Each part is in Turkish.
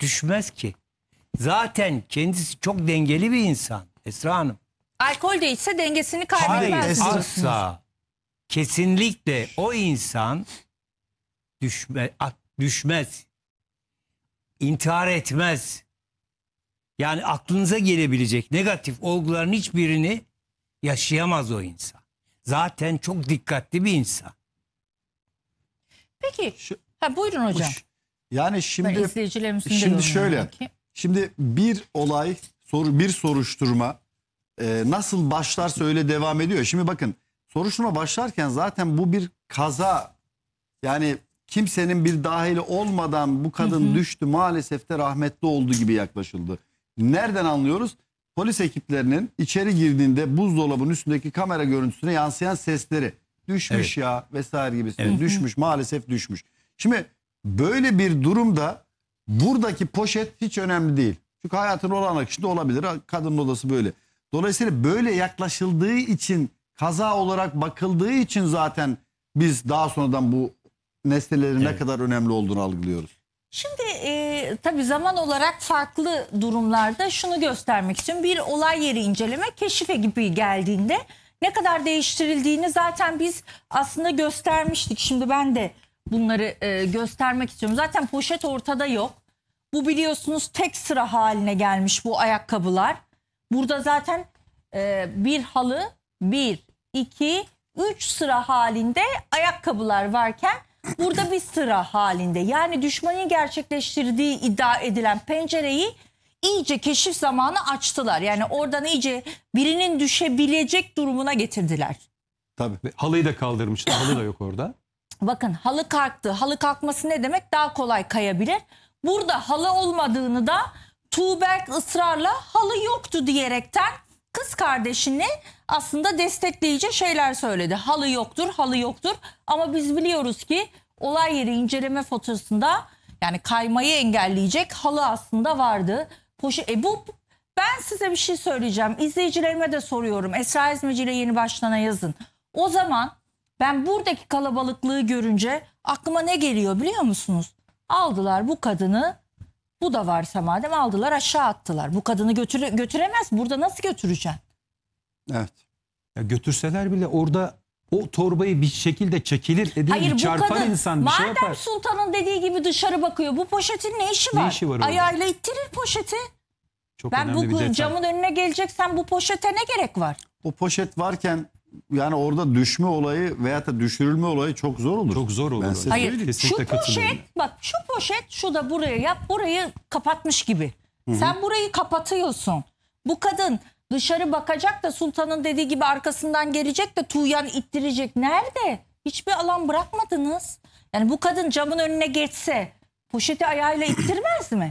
düşmez ki. Zaten kendisi çok dengeli bir insan Esra Hanım. Alkol de içse dengesini Hayır, kaybetmez. asla. Kesinlikle o insan düşmez. İntihar etmez. Yani aklınıza gelebilecek negatif olguların hiçbirini yaşayamaz o insan. Zaten çok dikkatli bir insan. Peki. Buyurun hocam. Yani Ben şimdi izleyicilerimizin de şimdi yorumlarına şöyle. bakayım. Şimdi bir olay, bir soruşturma nasıl başlarsa öyle devam ediyor. Şimdi bakın, soruşturma başlarken zaten bu bir kaza. Yani kimsenin bir dahili olmadan bu kadın düştü, maalesef de rahmetli olduğu gibi yaklaşıldı. Nereden anlıyoruz? Polis ekiplerinin içeri girdiğinde buzdolabının üstündeki kamera görüntüsüne yansıyan sesleri. Düşmüş ya vesaire gibisinden. Düşmüş, maalesef düşmüş. Şimdi böyle bir durumda buradaki poşet hiç önemli değil. Çünkü hayatın olağan akışında olabilir. Kadının odası böyle. Dolayısıyla böyle yaklaşıldığı için, kaza olarak bakıldığı için zaten biz daha sonradan bu nesnelerin ne kadar önemli olduğunu algılıyoruz. Şimdi tabii zaman olarak farklı durumlarda şunu göstermek için bir olay yeri inceleme keşif ekibi geldiğinde ne kadar değiştirildiğini zaten biz aslında göstermiştik. Şimdi ben de bunları göstermek istiyorum. Zaten poşet ortada yok. Bu biliyorsunuz tek sıra haline gelmiş bu ayakkabılar. Burada zaten bir halı 1, 2, 3 sıra halinde ayakkabılar varken burada bir sıra halinde. Yani düşmanın gerçekleştirdiği iddia edilen pencereyi iyice keşif zamanı açtılar. Yani oradan iyice birinin düşebilecek durumuna getirdiler. Tabii. Halıyı da kaldırmışlar. Halı da yok orada. Bakın halı kalktı. Halı kalkması ne demek? Daha kolay kayabilir. Burada halı olmadığını da Tuğberk ısrarla halı yoktu diyerekten kız kardeşini aslında destekleyici şeyler söyledi. Halı yoktur, halı yoktur. Ama biz biliyoruz ki olay yeri inceleme fotoğrafında yani kaymayı engelleyecek halı aslında vardı. Ben size bir şey söyleyeceğim. İzleyicilerime de soruyorum. Esra Ezmeci ile Yeni Baştan'a yazın. O zaman ben buradaki kalabalıklığı görünce aklıma ne geliyor biliyor musunuz? Aldılar bu kadını, bu da varsa madem aldılar aşağı attılar. Bu kadını götüremez. Burada nasıl götüreceksin? Evet. Ya götürseler bile orada o torbayı bir şekilde çekilir, edilir, Hayır, bu çarpar kadın insan bir şey madem yapar. sultanın dediği gibi dışarı bakıyor. Bu poşetin ne işi var? Ne işi var orada? Ayağıyla ittirir poşeti. Çok Ben önemli bir bu detay. camın önüne geleceksen bu poşete ne gerek var? O poşet varken yani orada düşme olayı veyahut da düşürülme olayı çok zor olur. Çok zor olur. Ben size Hayır, Hayır, kesinlikle şu katılıyorum. poşet bak şu poşet şu da buraya yap burayı kapatmış gibi. Sen burayı kapatıyorsun. Bu kadın dışarı bakacak da sultanın dediği gibi arkasından gelecek de Tuğyan ittirecek. Nerede? Hiçbir alan bırakmadınız. Yani bu kadın camın önüne geçse poşeti ayağıyla ittirmez mi?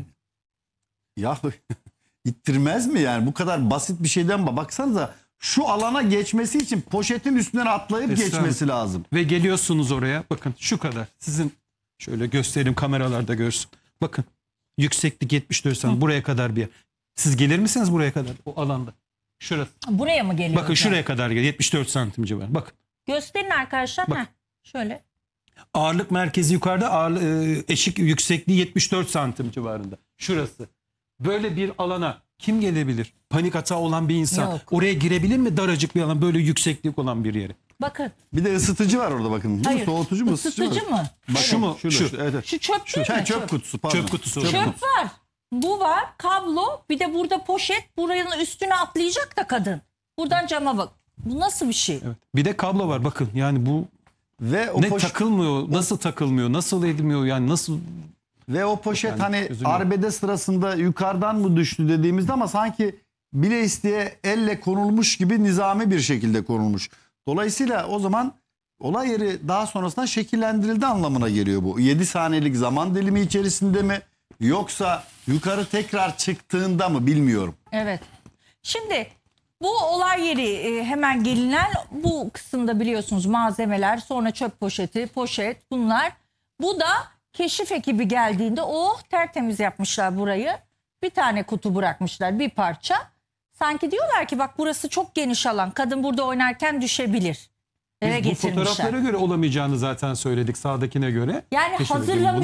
Ya ittirmez mi yani? Bu kadar basit bir şeyden baksanıza, şu alana geçmesi için poşetin üstünden atlayıp Esra geçmesi lazım. Ve geliyorsunuz oraya, bakın şu kadar. Sizin şöyle göstereyim, kameralarda görsün. Bakın yükseklik 74 santim, buraya kadar bir yer. Siz gelir misiniz buraya kadar o alanda? Şurası. Buraya mı geliyor? Bakın şuraya kadar gel, 74 santim civarı. Bakın. Gösterin arkadaşlar. Bak. Heh, şöyle. Ağırlık merkezi yukarıda, eşik yüksekliği 74 santim civarında. Şurası. Böyle bir alana kim gelebilir? Panik atağı olan bir insan. Yok. Oraya girebilir mi, daracık bir alan, böyle yükseklik olan bir yere? Bakın. Bir de ısıtıcı var orada bakın. Değil mi? Hayır. Soğutucu mu? Isıtıcı mı? Bak, şu mu? Şurada, Şu. Evet, evet. Şu çöp değil mi? Çöp kutusu, pardon. Çöp kutusu. Çöp Çöp kutusu. Çöp var. Bu var. Kablo. Bir de burada poşet. Buranın üstüne atlayacak da kadın. Buradan cama bak. Bu nasıl bir şey? Evet. Bir de kablo var bakın. Yani bu Ve o ne takılmıyor, nasıl takılmıyor, nasıl edilmiyor, yani nasıl... Ve o poşet Yani hani üzülüyorum. arbede sırasında yukarıdan mı düştü dediğimizde ama sanki bile isteye elle konulmuş gibi nizami bir şekilde konulmuş. Dolayısıyla o zaman olay yeri daha sonrasında şekillendirildi anlamına geliyor bu. 7 saniyelik zaman dilimi içerisinde mi yoksa yukarı tekrar çıktığında mı bilmiyorum. Evet. Şimdi bu olay yeri hemen gelinen bu kısımda biliyorsunuz malzemeler, sonra çöp poşeti, poşet bunlar. Bu da keşif ekibi geldiğinde tertemiz yapmışlar burayı. Bir tane kutu bırakmışlar, bir parça. Sanki diyorlar ki bak burası çok geniş alan. Kadın burada oynarken düşebilir. Eve Biz bu getirmişler. fotoğraflara göre olamayacağını zaten söyledik, sağdakine göre. Yani Keşif edildi. hazırlamışlar.